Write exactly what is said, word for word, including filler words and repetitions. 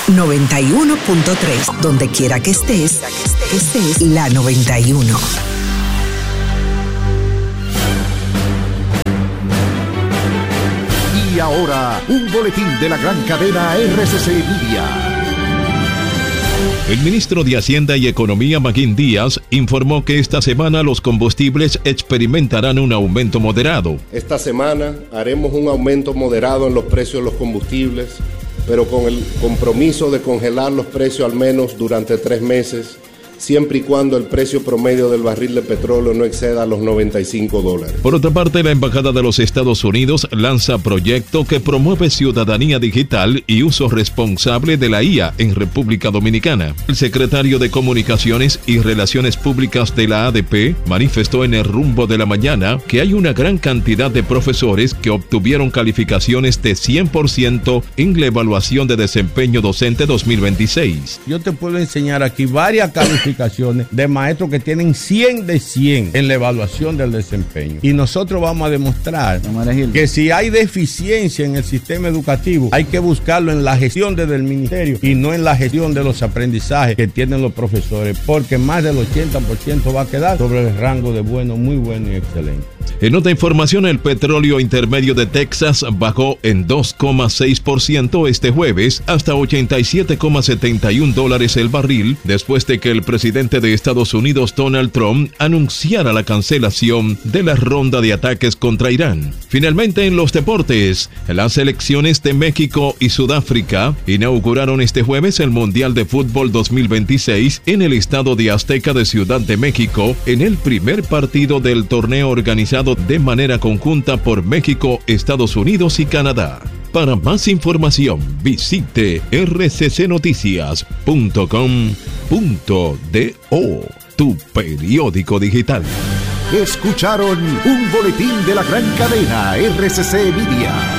noventa y uno punto tres. Donde quiera que estés, estés la noventa y uno. Y ahora, un boletín de la gran cadena R C C Media. El ministro de Hacienda y Economía, Magín Díaz, informó que esta semana los combustibles experimentarán un aumento moderado. Esta semana haremos un aumento moderado en los precios de los combustibles, pero con el compromiso de congelar los precios al menos durante tres meses, siempre y cuando el precio promedio del barril de petróleo no exceda los noventa y cinco dólares. Por otra parte, la Embajada de los Estados Unidos lanza proyecto que promueve ciudadanía digital y uso responsable de la I A en República Dominicana. El secretario de Comunicaciones y Relaciones Públicas de la A D P manifestó en el Rumbo de la Mañana que hay una gran cantidad de profesores que obtuvieron calificaciones de cien por ciento en la evaluación de desempeño docente dos mil veintiséis. Yo te puedo enseñar aquí varias calificaciones de maestros que tienen cien de cien en la evaluación del desempeño. Y nosotros vamos a demostrar que si hay deficiencia en el sistema educativo, hay que buscarlo en la gestión desde el ministerio y no en la gestión de los aprendizajes que tienen los profesores, porque más del ochenta por ciento va a quedar sobre el rango de bueno, muy bueno y excelente. En otra información, el petróleo intermedio de Texas bajó en dos coma seis por ciento este jueves hasta ochenta y siete coma setenta y uno dólares el barril, después de que el presidente de Estados Unidos, Donald Trump, anunciara la cancelación de la ronda de ataques contra Irán. Finalmente, en los deportes, las selecciones de México y Sudáfrica inauguraron este jueves el Mundial de Fútbol dos mil veintiséis en el Estadio de Azteca de Ciudad de México, en el primer partido del torneo organizado de manera conjunta por México, Estados Unidos y Canadá. Para más información, visite r c c noticias punto com punto do, tu periódico digital. Escucharon un boletín de la gran cadena R C C Media.